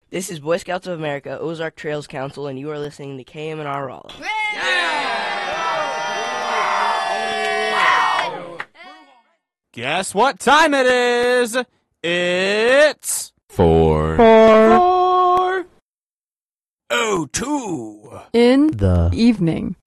This is Boy Scouts of America, Ozark Trails Council, and you are listening to KMNR Rolla. Guess what time it is? It's 4:02 in in the evening.